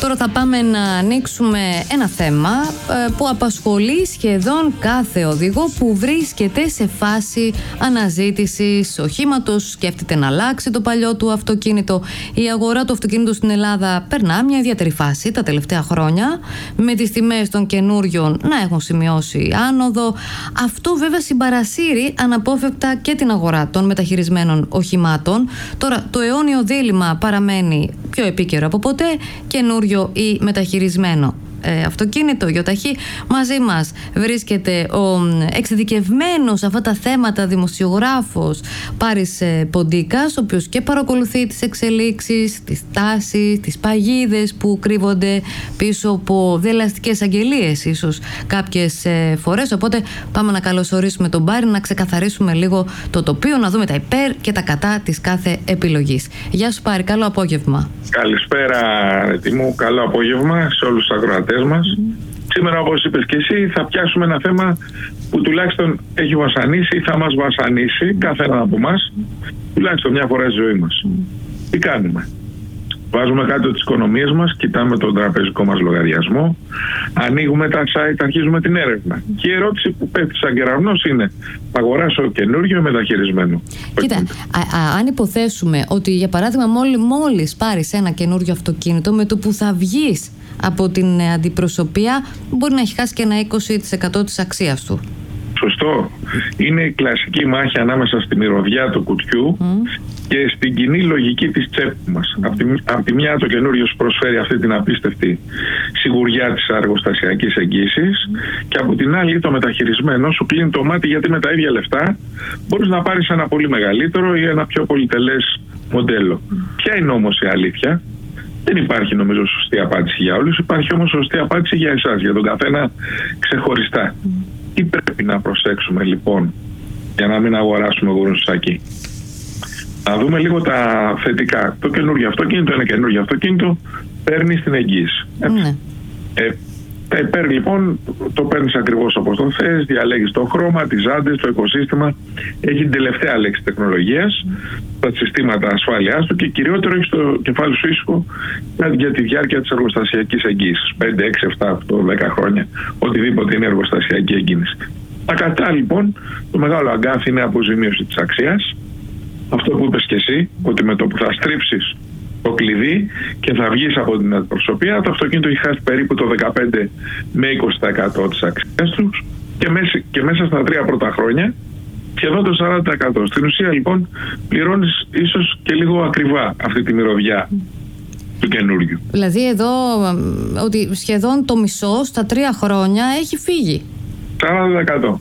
Τώρα θα πάμε να ανοίξουμε ένα θέμα που απασχολεί σχεδόν κάθε οδηγό που βρίσκεται σε φάση αναζήτησης οχήματος, σκέφτεται να αλλάξει το παλιό του αυτοκίνητο. Η αγορά του αυτοκίνητου στην Ελλάδα περνά μια ιδιαίτερη φάση τα τελευταία χρόνια, με τις τιμές των καινούριων να έχουν σημειώσει άνοδο. Αυτό βέβαια συμπαρασύρει αναπόφευκτα και την αγορά των μεταχειρισμένων οχημάτων. Τώρα το αιώνιο δίλημμα παραμένει πιο επίκαιρο από ποτέ, καινούριο ή μεταχειρισμένο αυτοκίνητο, γιοταχή. Μαζί μας βρίσκεται ο εξειδικευμένος σε αυτά τα θέματα δημοσιογράφος Πάρης Ποντίκας, ο οποίος και παρακολουθεί τις εξελίξεις, τις τάσεις, τις παγίδες που κρύβονται πίσω από δελαστικές αγγελίες ίσως κάποιες φορές. Οπότε πάμε να καλωσορίσουμε τον Πάρη, να ξεκαθαρίσουμε λίγο το τοπίο, να δούμε τα υπέρ και τα κατά της κάθε επιλογής. Γεια σου Πάρη, καλό απόγευμα. Καλησπέρα Τιμού, καλό απόγευμα σε όλους τους ακροατές μας. Σήμερα, όπως είπες και εσύ, θα πιάσουμε ένα θέμα που τουλάχιστον έχει βασανίσει ή θα μας βασανίσει κάθε έναν από εμάς τουλάχιστον μια φορά στη ζωή μας. Τι κάνουμε? Βάζουμε κάτω τις οικονομίες μας, κοιτάμε τον τραπεζικό μας λογαριασμό, ανοίγουμε τα site, αρχίζουμε την έρευνα. Και η ερώτηση που πέφτει σαν κεραυνός είναι: θα αγοράσω καινούργιο ή μεταχειρισμένο? Κοίτα, αν υποθέσουμε ότι για παράδειγμα μόλις πάρεις ένα καινούργιο αυτοκίνητο, με το που θα βγεις από την αντιπροσωπεία μπορεί να έχει χάσει και ένα 20% της αξίας του. Σωστό. Είναι η κλασική μάχη ανάμεσα στη μυρωδιά του κουτιού και στην κοινή λογική της τσέπης μας. Από τη μια το καινούριο σου προσφέρει αυτή την απίστευτη σιγουριά της εργοστασιακής εγγύησης και από την άλλη το μεταχειρισμένο σου κλείνει το μάτι, γιατί με τα ίδια λεφτά μπορείς να πάρεις ένα πολύ μεγαλύτερο ή ένα πιο πολυτελές μοντέλο. Ποια είναι όμως η αλήθεια? Δεν υπάρχει νομίζω σωστή απάντηση για όλους, υπάρχει όμως σωστή απάντηση για εσάς, για τον καθένα ξεχωριστά. Τι πρέπει να προσέξουμε λοιπόν για να μην αγοράσουμε γουρνοσάκι? Να δούμε λίγο τα θετικά. Το καινούργιο αυτοκίνητο είναι καινούργιο αυτοκίνητο, παίρνει στην εγγύηση. Τα υπέρ λοιπόν το παίρνεις ακριβώς όπως το θες, διαλέγεις το χρώμα, τις ζάντες, το οικοσύστημα, έχει την τελευταία λέξη τεχνολογίας, τα συστήματα ασφάλειάς του και κυριότερο έχει το κεφάλι σου ήσυχο για τη διάρκεια της εργοστασιακής εγγύησης. 5, 6, 7, 8, 10 χρόνια, οτιδήποτε είναι εργοστασιακή εγγύηση. Τα κατά λοιπόν, το μεγάλο αγκάθι είναι αποζημίωση της αξίας. Αυτό που είπες και εσύ, ότι με το που θα στρίψεις το κλειδί και θα βγεις από την αντιπροσωπεία, το αυτοκίνητο έχει χάσει περίπου το 15 με 20% της αξίας του και μέσα στα 3 πρώτα χρόνια σχεδόν το 40%. Στην ουσία λοιπόν πληρώνεις ίσως και λίγο ακριβά αυτή τη μυρωδιά του καινούριου. Δηλαδή εδώ ότι σχεδόν το μισό στα 3 χρόνια έχει φύγει. 40%.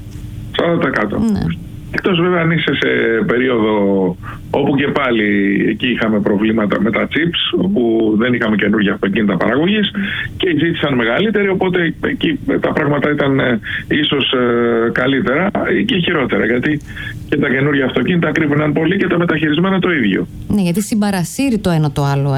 40%. Ναι. Εκτός βέβαια αν είσαι σε περίοδο όπου και πάλι εκεί είχαμε προβλήματα με τα chips, όπου δεν είχαμε καινούργια αυτοκίνητα παραγωγής και οι ζήτησαν μεγαλύτεροι, οπότε εκεί τα πράγματα ήταν ίσως καλύτερα και χειρότερα, γιατί και τα καινούργια αυτοκίνητα ακρίβαιναν πολύ και τα μεταχειρισμένα το ίδιο. Ναι, γιατί συμπαρασύρει το ένα το άλλο,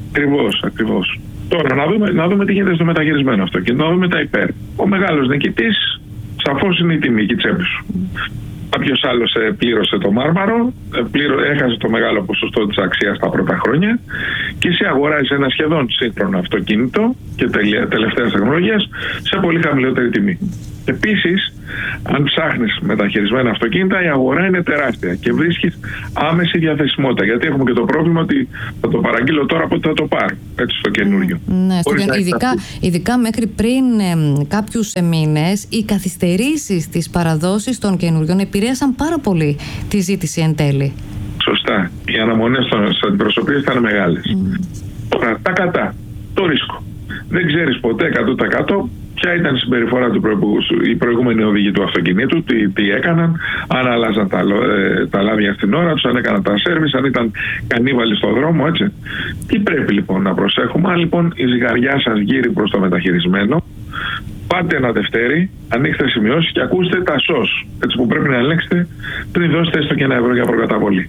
Ακριβώς. Τώρα να δούμε τι γίνεται στο μεταχειρισμένο αυτοκίνητο, να δούμε τα υπέρ. Ο μεγάλος νικητής σαφώς είναι η τιμή και η τσέπη σου. Κάποιος άλλος πλήρωσε το μάρμαρο, έχασε το μεγάλο ποσοστό της αξίας τα πρώτα χρόνια και εσύ αγοράζεις ένα σχεδόν σύγχρονο αυτοκίνητο και τελευταίας τεχνολογίας σε πολύ χαμηλότερη τιμή. Επίσης, αν ψάχνεις μεταχειρισμένα αυτοκίνητα, η αγορά είναι τεράστια και βρίσκεις άμεση διαθεσιμότητα. Γιατί έχουμε και το πρόβλημα ότι θα το παραγγείλω τώρα, πότε θα το πάρω, έτσι στο καινούριο. Ναι, ειδικά μέχρι πριν κάποιους μήνες, οι καθυστερήσεις της παραδόσης των καινούριων επηρέασαν πάρα πολύ τη ζήτηση εν τέλει. Σωστά. Οι αναμονές στις αντιπροσωπείες ήταν μεγάλες. Τώρα, τα κατά, το ρίσκο. Δεν ξέρεις ποτέ 100% ποια ήταν η συμπεριφορά του οι προηγούμενοι οδηγοί του αυτοκινήτου, τι έκαναν, αν άλλαζαν τα λάδια στην ώρα τους, αν έκαναν τα σέρβις, αν ήταν κανίβαλοι στον δρόμο, έτσι. Τι πρέπει λοιπόν να προσέχουμε? Αν λοιπόν η ζυγαριά σας γύρει προς το μεταχειρισμένο, πάτε ένα Δευτέρι, ανοίξτε σημειώσεις και ακούστε τα SOS, έτσι, που πρέπει να ελέγξετε πριν δώσετε έστω και €1 για προκαταβολή.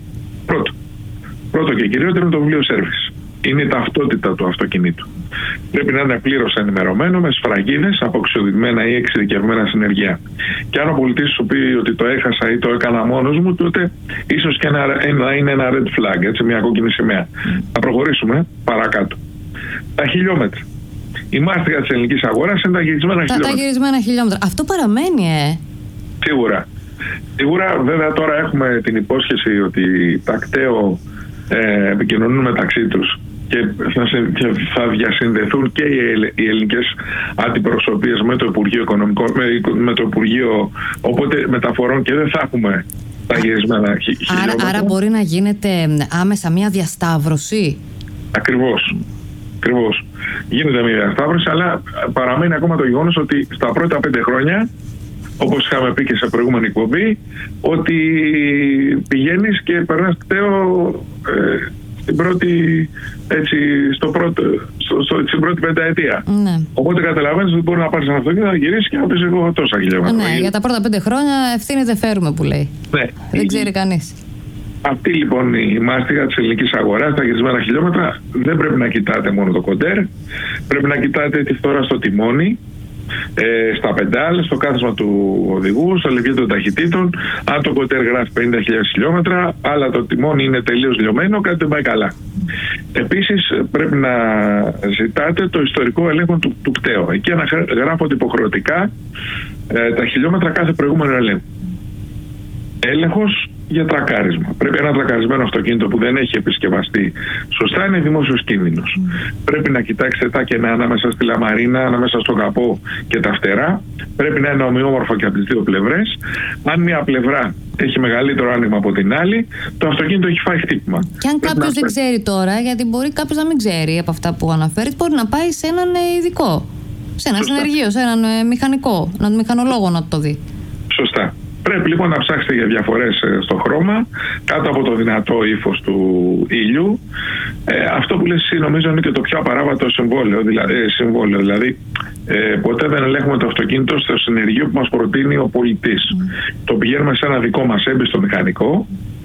Πρώτο και κυριότερο είναι το βιβλίο σέρβις. Είναι η ταυτότητα του αυτοκινήτου. Πρέπει να είναι πλήρως ενημερωμένο με σφραγίδες, αποξιοδημένα ή εξειδικευμένα συνεργεία. Και αν ο πολιτής σου πει ότι το έχασα ή το έκανα μόνος μου, τότε ίσως και να είναι ένα red flag, έτσι, μια κόκκινη σημαία. Θα προχωρήσουμε παρακάτω. τα χιλιόμετρα. Η μάστιγα της ελληνικής αγοράς είναι τα γυρισμένα χιλιόμετρα. Τα γυρισμένα χιλιόμετρα. Αυτό παραμένει, Σίγουρα. Σίγουρα, βέβαια, τώρα έχουμε την υπόσχεση ότι τα κταίο επικοινωνούν μεταξύ τους και θα διασυνδεθούν και οι ελληνικές αντιπροσωπείες με το Υπουργείο Οικονομικών, με το Υπουργείο οπότε μεταφορών, και δεν θα έχουμε τα γυρισμένα χιλιόμετρα. Άρα μπορεί να γίνεται άμεσα μια διασταύρωση. Ακριβώς. Γίνεται μια διασταύρωση, αλλά παραμένει ακόμα το γεγονός ότι στα πρώτα 5 χρόνια, όπως είχαμε πει και σε προηγούμενη εκπομπή, ότι πηγαίνεις και περνάς κταίο στην πρώτη πενταετία. Ναι. Οπότε καταλαβαίνεις ότι μπορεί να πάρεις ένα αυτοκίνητο, να γυρίσεις και να πεις εγώ τόσα χιλιόμετρα. Ναι, για τα πρώτα 5 χρόνια ευθύνη δεν φέρουμε, που λέει. Ναι. Δεν ξέρει κανείς. Αυτή λοιπόν η μάστιγα της ελληνικής αγοράς, τα γυρισμένα χιλιόμετρα, δεν πρέπει να κοιτάτε μόνο το κοντέρ, πρέπει να κοιτάτε τη φθορά στο τιμόνι, στα πεντάλ, στο κάθισμα του οδηγού, στο λειτουργείο των ταχυτήτων. Αν το κοντέρ γράφει 50.000 χιλιόμετρα, αλλά το τιμόνι είναι τελείως λιωμένο, κάτι δεν πάει καλά. Επίσης, πρέπει να ζητάτε το ιστορικό έλεγχο του κταίου. Εκεί γράφονται υποχρεωτικά τα χιλιόμετρα κάθε προηγούμενο έλεγχο. Έλεγχος για τρακάρισμα. Πρέπει ένα τρακαρισμένο αυτοκίνητο που δεν έχει επισκευαστεί σωστά είναι δημόσιος κίνδυνος. Πρέπει να κοιτάξετε τα κενά ανάμεσα στη λαμαρίνα, ανάμεσα στον καπό και τα φτερά. Πρέπει να είναι ομοιόμορφα και από τις δύο πλευρές. Αν μια πλευρά έχει μεγαλύτερο άνοιγμα από την άλλη, το αυτοκίνητο έχει φάει χτύπημα. Και αν κάποιος δεν ξέρει τώρα, γιατί μπορεί κάποιος να μην ξέρει από αυτά που αναφέρεις, μπορεί να πάει σε έναν ειδικό, σε ένα συνεργείο, σε έναν μηχανικό, έναν μηχανολόγο να το δει. Σωστά. Πρέπει λοιπόν να ψάξετε για διαφορές στο χρώμα, κάτω από το δυνατό ύφος του ήλιου. Αυτό που λες εσύ νομίζω είναι και το πιο απαράβατο συμβόλαιο. Δηλαδή, ποτέ δεν ελέγχουμε το αυτοκίνητο στο συνεργείο που μας προτείνει ο πολιτής. Το πηγαίνουμε σε ένα δικό μας έμπιστο μηχανικό,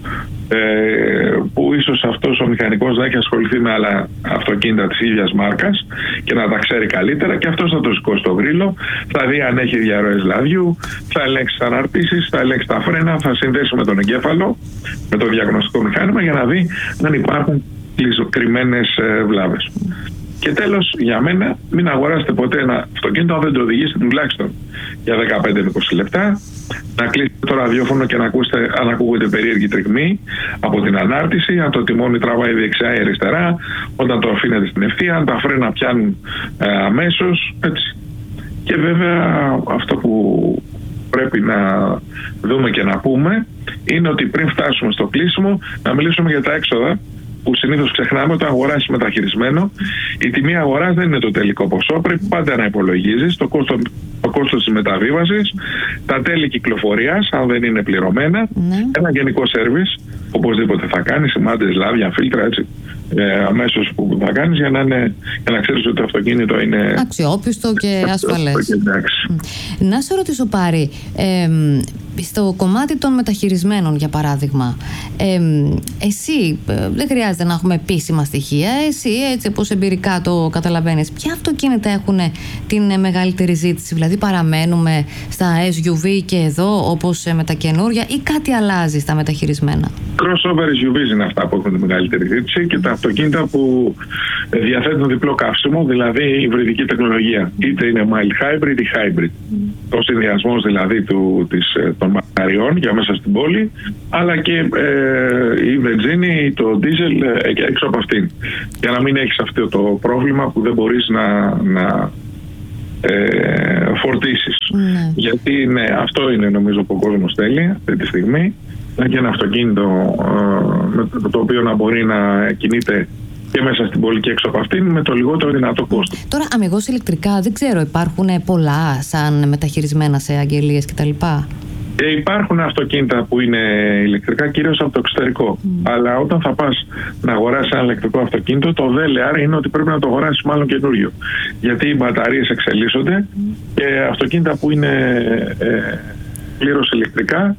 που ίσως αυτός ο μηχανικός να έχει ασχοληθεί με άλλα αυτοκίνητα της ίδιας μάρκας και να τα ξέρει καλύτερα, και αυτός θα το σηκώσει στο γρίλο, θα δει αν έχει διαρροές λαδιού, θα ελέγξει τις αναρτήσεις, θα ελέγξει τα φρένα, θα συνδέσει με τον εγκέφαλο, με το διαγνωστικό μηχάνημα, για να δει αν υπάρχουν κρυμμένες βλάβες. Και τέλος, για μένα, μην αγοράσετε ποτέ ένα αυτοκίνητο αν δεν το οδηγήσετε τουλάχιστον για 15-20 λεπτά. Να κλείσετε το ραδιόφωνο και να ακούσετε αν ακούγεται περίεργη τριγμή από την ανάρτηση, αν το τιμόνι τραβάει δεξιά ή αριστερά, όταν το αφήνετε στην ευθεία, αν τα φρένα πιάνουν αμέσως, έτσι. Και βέβαια αυτό που πρέπει να δούμε και να πούμε είναι ότι πριν φτάσουμε στο κλείσιμο να μιλήσουμε για τα έξοδα, που συνήθως ξεχνάμε. Όταν αγοράσεις μεταχειρισμένο, η τιμή αγοράς δεν είναι το τελικό ποσό. Πρέπει πάντα να υπολογίζεις το κόστος της μεταβίβασης, τα τέλη κυκλοφορίας, αν δεν είναι πληρωμένα, ένα γενικό σέρβις, οπωσδήποτε θα κάνεις, σημάντες, λάδια, φίλτρα, έτσι, αμέσως που θα κάνεις, για να ξέρεις ότι το αυτοκίνητο είναι αξιόπιστο και ασφαλές. Να σε ρωτήσω, Πάρη, στο κομμάτι των μεταχειρισμένων, για παράδειγμα, εσύ δεν χρειάζεται να έχουμε επίσημα στοιχεία, εσύ έτσι όπως εμπειρικά το καταλαβαίνεις, ποια αυτοκίνητα έχουν την μεγαλύτερη ζήτηση? Δηλαδή παραμένουμε στα SUV και εδώ όπως με τα καινούρια, ή κάτι αλλάζει στα μεταχειρισμένα? Crossover SUVs είναι αυτά που έχουν τη μεγαλύτερη ζήτηση, και τα αυτοκίνητα που διαθέτουν διπλό καύσιμο, δηλαδή υβριδική τεχνολογία. Είτε είναι mild hybrid ή hybrid. Ο συνδυασμός δηλαδή των μπαταριών για μέσα στην πόλη, αλλά και η βενζίνη ή το ντίζελ έξω από αυτήν. Για να μην έχεις αυτό το πρόβλημα που δεν μπορείς να φορτίσεις. Γιατί αυτό είναι νομίζω που ο κόσμος θέλει αυτή τη στιγμή. Και ένα αυτοκίνητο το οποίο να μπορεί να κινείται και μέσα στην πόλη και έξω από αυτήν με το λιγότερο δυνατό κόστος. Τώρα, αμιγώς ηλεκτρικά, δεν ξέρω, υπάρχουν πολλά σαν μεταχειρισμένα σε αγγελίες κτλ? Υπάρχουν αυτοκίνητα που είναι ηλεκτρικά, κυρίως από το εξωτερικό. Αλλά όταν θα πας να αγοράσεις ένα ηλεκτρικό αυτοκίνητο, το δέλεαρ είναι ότι πρέπει να το αγοράσεις μάλλον καινούριο. Γιατί οι μπαταρίες εξελίσσονται και αυτοκίνητα που είναι πλήρως ηλεκτρικά,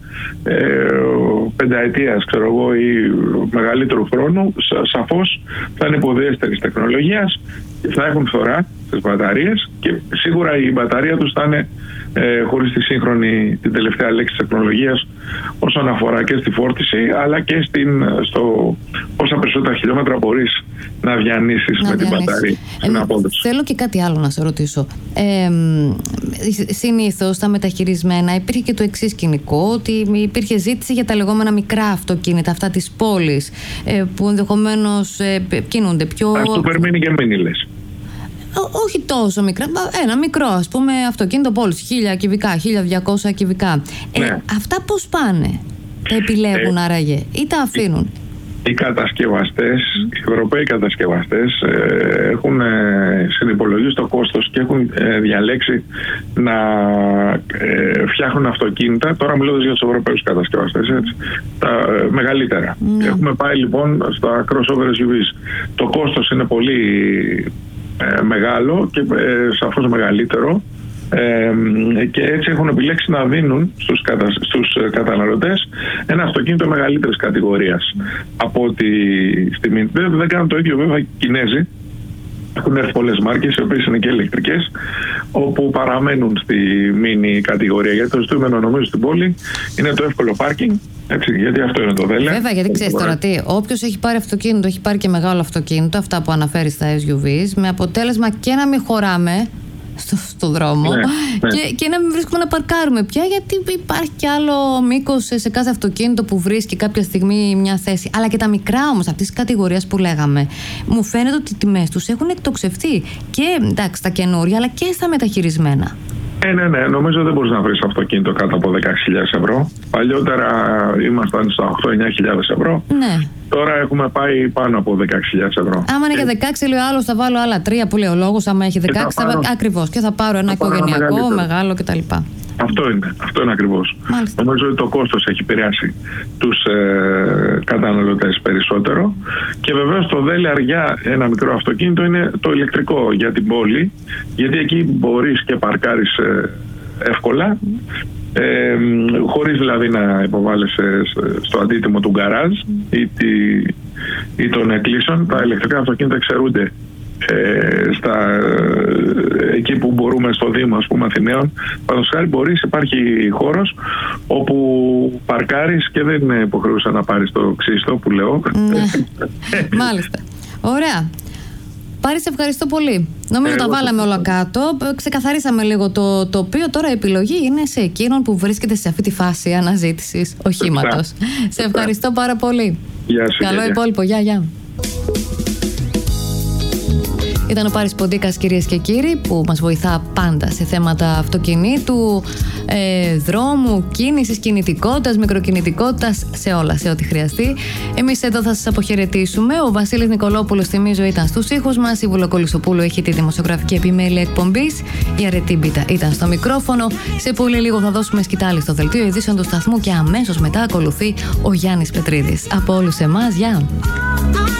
πενταετίας ξέρω εγώ ή μεγαλύτερου χρόνου, σαφώς θα είναι υποδέστερης τεχνολογίας, θα έχουν φθορά στις μπαταρίες και σίγουρα η μπαταρία τους θα είναι χωρίς την τελευταία λέξη της τεχνολογίας όσον αφορά και στη φόρτιση, αλλά και στο πόσα περισσότερα χιλιόμετρα μπορείς να διανύσεις με την μπαταρία στην απόδοση. Θέλω και κάτι άλλο να σε ρωτήσω. Συνήθως στα μεταχειρισμένα υπήρχε και το εξής σκηνικό, ότι υπήρχε ζήτηση για τα λεγόμενα μικρά αυτοκίνητα, αυτά της πόλης, που ενδεχομένως κινούνται πιο... Super mini και mini λες. Όχι τόσο μικρά, ένα μικρό ας πούμε αυτοκίνητο πόλης, 1000 κυβικά, 1200 κυβικά. Ναι. Αυτά πώς πάνε? Τα επιλέγουν άραγε ή τα αφήνουν? Οι κατασκευαστές, οι ευρωπαίοι κατασκευαστές έχουν συνυπολογίσει το κόστος και έχουν διαλέξει να φτιάχνουν αυτοκίνητα. Τώρα μιλώντας για τους ευρωπαίους κατασκευαστές, έτσι, τα μεγαλύτερα. Έχουμε πάει λοιπόν στα crossover SUVs. Το κόστος είναι πολύ μεγάλο και σαφώς μεγαλύτερο. Και έτσι έχουν επιλέξει να δίνουν στους καταναλωτές ένα αυτοκίνητο μεγαλύτερης κατηγορίας από ότι στη Mini. Δεν κάνουν το ίδιο βέβαια οι Κινέζοι. Έχουν έρθει πολλές μάρκες, οι οποίες είναι και ηλεκτρικές, όπου παραμένουν στη Mini κατηγορία. Γιατί το ζητούμενο νομίζω στην πόλη είναι το εύκολο πάρκινγκ. Έτσι, γιατί αυτό είναι το δέλεα. Βέβαια, γιατί ξέρεις τώρα τι, όποιος έχει πάρει αυτοκίνητο, έχει πάρει και μεγάλο αυτοκίνητο, αυτά που αναφέρει στα SUVs, με αποτέλεσμα και να μην χωράμε στο δρόμο, ναι. Και να μην βρίσκουμε να παρκάρουμε πια, γιατί υπάρχει κι άλλο μήκος σε κάθε αυτοκίνητο που βρίσκει κάποια στιγμή μια θέση. Αλλά και τα μικρά όμως αυτής της κατηγορίας που λέγαμε, μου φαίνεται ότι οι τιμές τους έχουν εκτοξευτεί και εντάξει στα καινούρια, αλλά και στα μεταχειρισμένα. Ναι, νομίζω δεν μπορείς να βρεις αυτοκίνητο κάτω από 16.000 ευρώ. Παλιότερα ήμασταν στα 8-9.000 ευρώ. Ναι. Τώρα έχουμε πάει πάνω από 16.000 ευρώ. Άμα είναι για 16, λέει ο άλλος, θα βάλω άλλα 3 που λέει ο λόγος. Άμα έχει 16, ακριβώς. Και θα πάρω ένα οικογενειακό, μεγάλο κτλ. Αυτό είναι ακριβώς. Νομίζω ότι το κόστος έχει επηρεάσει τους καταναλωτές περισσότερο. Και βεβαίως το δέλεαρ για ένα μικρό αυτοκίνητο είναι το ηλεκτρικό για την πόλη, γιατί εκεί μπορείς και παρκάρεις εύκολα, χωρίς δηλαδή να υποβάλλεσαι στο αντίτιμο του γκαράζ ή των εκκλήσεων. Τα ηλεκτρικά αυτοκίνητα εξαιρούνται εκεί που μπορούμε, στο Δήμο ας πούμε Αθηναίων. Παραδείγματος χάρη υπάρχει χώρος όπου παρκάρεις και δεν είναι υποχρεούσα να πάρεις το ξύστο που λέω. Μάλιστα. Ωραία. Πάρη, σε ευχαριστώ πολύ. Νομίζω τα βάλαμε όλα κάτω. Ξεκαθαρίσαμε λίγο το τοπίο. Τώρα η επιλογή είναι σε εκείνον που βρίσκεται σε αυτή τη φάση αναζήτησης οχήματος. Σε ευχαριστώ πάρα πολύ. Γεια σου. Καλό υπόλοιπο. Γεια. Ήταν ο Πάρης Ποντίκας, κυρίες και κύριοι, που μας βοηθά πάντα σε θέματα αυτοκινήτου, δρόμου, κίνησης, κινητικότητας, μικροκινητικότητας, σε όλα, σε ό,τι χρειαστεί. Εμείς εδώ θα σας αποχαιρετήσουμε. Ο Βασίλης Νικολόπουλος, θυμίζω, ήταν στους ήχους μας. Η Βουλοκολισσοπούλου έχει τη δημοσιογραφική επιμέλεια εκπομπής. Η Αρετή Μπίτα ήταν στο μικρόφωνο. Σε πολύ λίγο θα δώσουμε σκητάλη στο δελτίο ειδήσεων του σταθμού και αμέσως μετά ακολουθεί ο Γιάννης Πετρίδης. Από όλους εμάς, γεια!